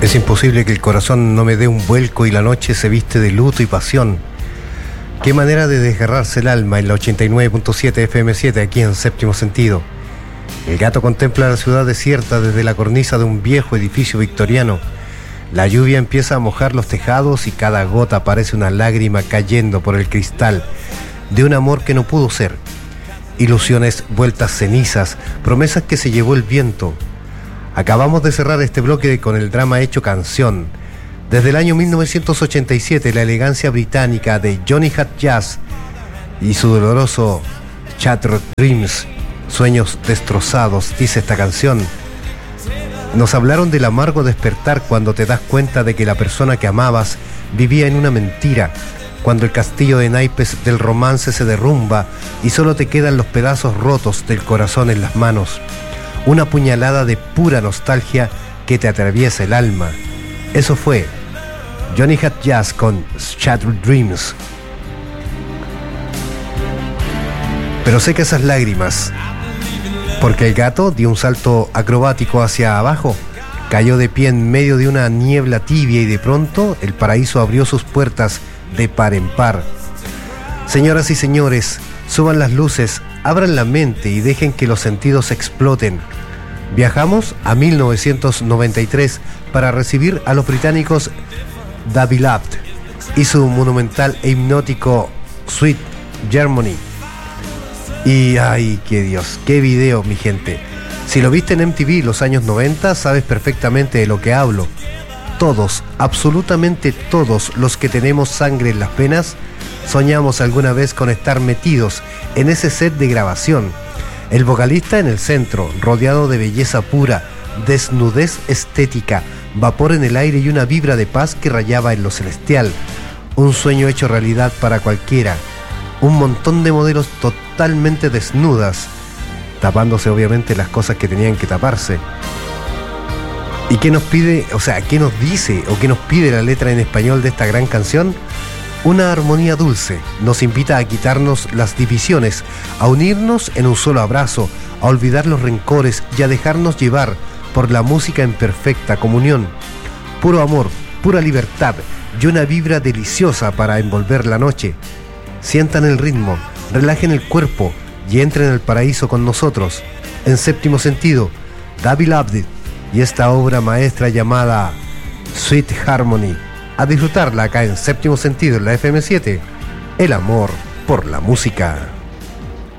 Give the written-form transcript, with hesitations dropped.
Es imposible que el corazón no me dé un vuelco y la noche se viste de luto y pasión. Qué manera de desgarrarse el alma en la 89.7 FM7 aquí en Séptimo Sentido. El gato contempla la ciudad desierta desde la cornisa de un viejo edificio victoriano. La lluvia empieza a mojar los tejados y cada gota parece una lágrima cayendo por el cristal de un amor que no pudo ser. Ilusiones vueltas cenizas, promesas que se llevó el viento. Acabamos de cerrar este bloque con el drama hecho canción. Desde el año 1987, la elegancia británica de Johnny Hot Jazz y su doloroso Shattered Dreams, sueños destrozados, dice esta canción. Nos hablaron del amargo despertar cuando te das cuenta de que la persona que amabas vivía en una mentira, cuando el castillo de naipes del romance se derrumba y solo te quedan los pedazos rotos del corazón en las manos. Una puñalada de pura nostalgia que te atraviesa el alma. Eso fue Johnny Hot Jazz con Shattered Dreams. Pero seca esas lágrimas, porque el gato dio un salto acrobático hacia abajo, cayó de pie en medio de una niebla tibia y de pronto el paraíso abrió sus puertas de par en par. Señoras y señores, suban las luces, abran la mente y dejen que los sentidos exploten. Viajamos a 1993 para recibir a los británicos The Beloved y su monumental e hipnótico Sweet Germany. Y ay, qué Dios, qué video, mi gente. Si lo viste en MTV los años 90, sabes perfectamente de lo que hablo. Todos, absolutamente todos los que tenemos sangre en las venas, soñamos alguna vez con estar metidos en ese set de grabación. El vocalista en el centro, rodeado de belleza pura, desnudez estética, vapor en el aire y una vibra de paz que rayaba en lo celestial. Un sueño hecho realidad para cualquiera. Un montón de modelos totalmente desnudas, tapándose obviamente las cosas que tenían que taparse. ¿Y qué nos pide, qué nos dice o qué nos pide la letra en español de esta gran canción? Una armonía dulce nos invita a quitarnos las divisiones, a unirnos en un solo abrazo, a olvidar los rencores y a dejarnos llevar por la música en perfecta comunión. Puro amor, pura libertad y una vibra deliciosa para envolver la noche. Sientan el ritmo, relajen el cuerpo y entren al paraíso con nosotros. En Séptimo Sentido, The Beloved y esta obra maestra llamada Sweet Harmony. A disfrutarla acá en Séptimo Sentido en la FM7. El amor por la música.